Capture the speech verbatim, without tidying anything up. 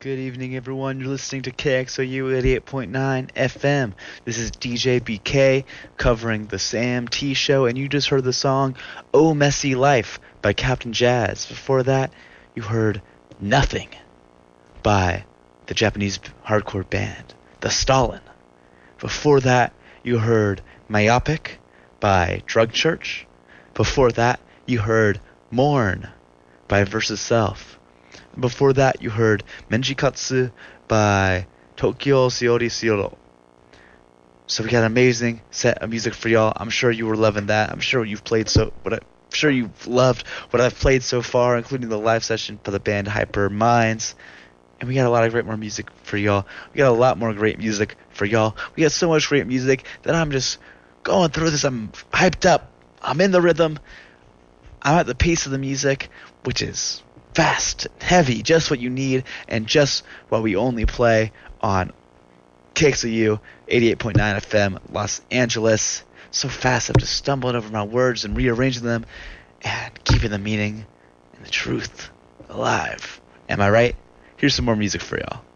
Good evening, everyone. You're listening to K X O U eighty-eight point nine F M. This is D J B K covering the Sam T Show, and you just heard the song Oh Messy Life by Captain Jazz. Before that, you heard Nothing by the Japanese hardcore band, The Stalin. Before that, you heard Myopic by Drug Church. Before that, you heard Mourn by Versus Self. Before that, you heard Menjikatsu by Tokyo Shiori Shiro. So we got an amazing set of music for y'all. I'm sure you were loving that. I'm sure you've played so what I, I'm sure you've loved what I've played so far, including the live session for the band Hyper Minds. And we got a lot of great more music for y'all. We got a lot more great music for y'all. We got so much great music that I'm just going through this. I'm hyped up. I'm in the rhythm. I'm at the pace of the music, which is fast, heavy, just what you need, and just what we only play on K X O U eighty-eight point nine F M Los Angeles. So fast I'm just stumbling over my words and rearranging them and keeping the meaning and the truth alive. Am I right? Here's some more music for y'all.